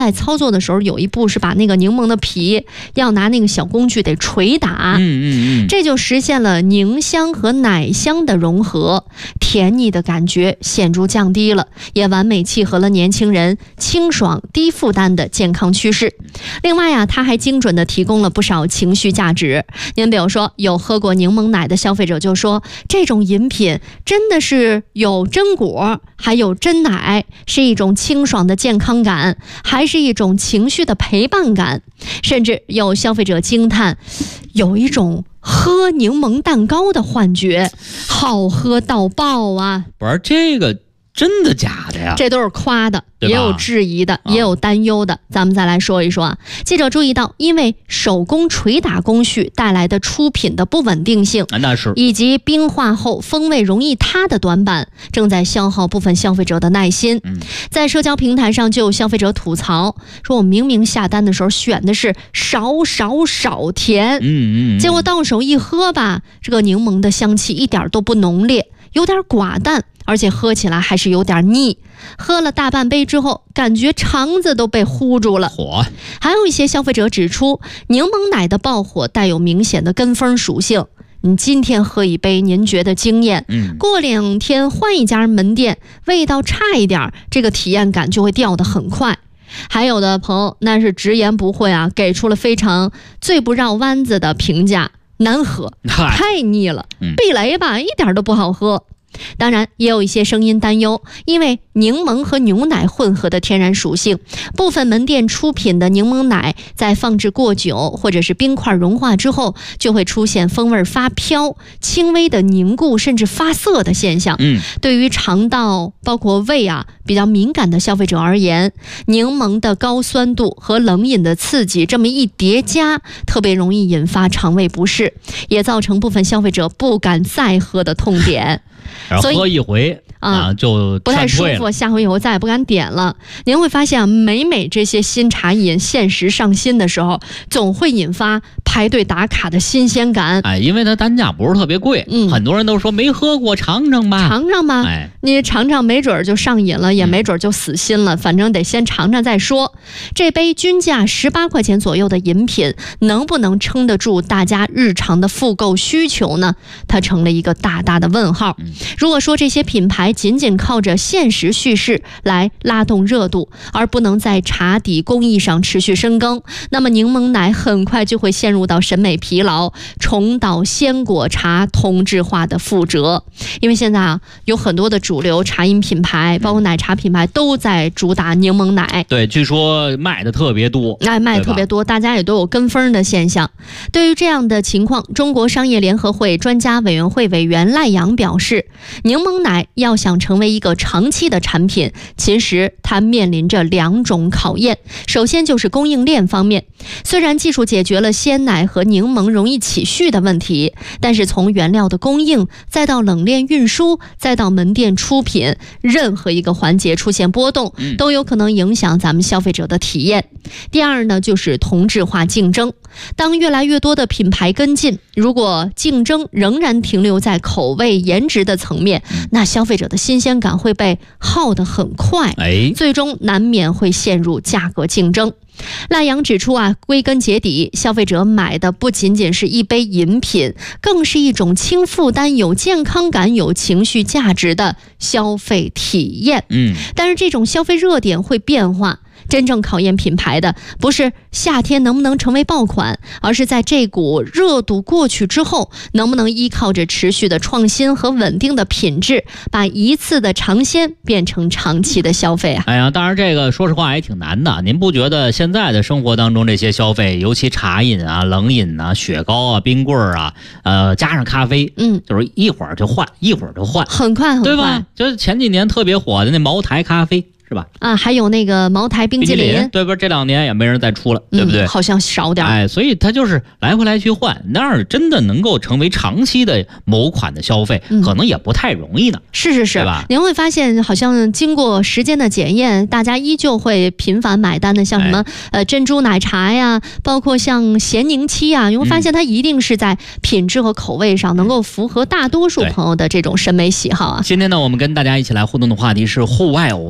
在操作的时候有一步是把那个柠檬的皮要拿那个小工具得捶打，这就实现了柠香和奶香的融合，甜腻的感觉显著降低了，也完美契合了年轻人清爽低负担的健康趋势。另外呀，它还精准地提供了不少情绪价值。您比如说，有喝过柠檬奶的消费者就说，这种饮品真的是有真果，还有真奶，是一种清爽的健康感，还是一种情绪的陪伴感。甚至有消费者惊叹，有一种喝柠檬蛋糕的幻觉，好喝到爆啊！ 不是这个真的假的呀？ 这都是夸的，也有质疑的，也有担忧的。咱们再来说一说啊。记者注意到，因为手工捶打工序带来的出品的不稳定性， 那是以及冰化后风味容易塌的短板，正在消耗部分消费者的耐心。在社交平台上就有消费者吐槽说，我明明下单的时候选的是少甜，结果到手一喝吧，这个柠檬的香气一点都不浓烈，有点寡淡，而且喝起来还是有点腻。喝了大半杯之后，感觉肠子都被糊住了。还有一些消费者指出，柠檬奶的爆火带有明显的跟风属性。你今天喝一杯您觉得惊艳，过2天换一家门店，味道差一点，这个体验感就会掉得很快。还有的朋友那是直言不讳啊，给出了非常最不绕弯子的评价，难喝，太腻了，避雷吧，一点都不好喝。当然也有一些声音担忧，因为柠檬和牛奶混合的天然属性，部分门店出品的柠檬奶在放置过久或者是冰块融化之后，就会出现风味发飘、轻微的凝固甚至发涩的现象。对于肠道包括胃啊比较敏感的消费者而言，柠檬的高酸度和冷饮的刺激这么一叠加，特别容易引发肠胃不适，也造成部分消费者不敢再喝的痛点。 然后喝一回就不太舒服，下回以后再也不敢点了。您会发现每这些新茶饮限时上新的时候，总会引发排队打卡的新鲜感。 因为它单价不是特别贵，很多人都说没喝过，尝尝吧。你尝尝没准就上瘾了，也没准就死心了，反正得先尝尝再说。这杯均价18块钱左右的饮品，能不能撑得住大家日常的复购需求呢？它成了一个大大的问号。如果说这些品牌仅仅靠着现实叙事来拉动热度，而不能在茶底工艺上持续深耕，那么柠檬奶很快就会陷入到审美疲劳，重蹈鲜果茶同质化的覆辙。因为现在有很多的主流茶饮品牌，包括奶茶品牌都在主打柠檬奶。 对，据说卖的特别多， 卖的特别多，大家也都有跟风的现象。对于这样的情况，中国商业联合会专家委员会委员赖阳表示，柠檬奶要想成为一个长期的产品，其实它面临着2种考验。首先就是供应链方面，虽然技术解决了鲜奶和柠檬容易起絮的问题，但是从原料的供应，再到冷链运输，再到门店出品，任何一个环节出现波动，都有可能影响咱们消费者的体验。第二呢，就是同质化竞争。当越来越多的品牌跟进，如果竞争仍然停留在口味颜值的层面，那消费者的新鲜感会被耗得很快，最终难免会陷入价格竞争。赖阳指出归根结底，消费者买的不仅仅是一杯饮品，更是一种轻负担、有健康感、有情绪价值的消费体验。但是这种消费热点会变化，真正考验品牌的不是夏天能不能成为爆款，而是在这股热度过去之后，能不能依靠着持续的创新和稳定的品质，把一次的尝鲜变成长期的消费当然这个说实话也挺难的。您不觉得现在的生活当中这些消费，尤其茶饮冷饮雪糕冰棍加上咖啡，就是一会儿就换，很快，对吧？就是前几年特别火的那茅台咖啡，是吧？ 还有那个茅台冰淇淋， 对不？这2年也没人再出了，对不对？ 好像少点。 所以它就是来回来去换，那儿真的能够成为长期的某款的消费，可能也不太容易呢。 是， 对吧？ 您会发现，好像经过时间的检验，大家依旧会频繁买单的，像什么珍珠奶茶呀，包括像咸柠七你会发现它一定是在品质和口味上能够符合大多数朋友的这种审美喜好今天呢，我们跟大家一起来互动的话题是户外偶遇的那些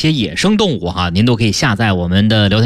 些野生动物哈，您都可以下载我们的聊天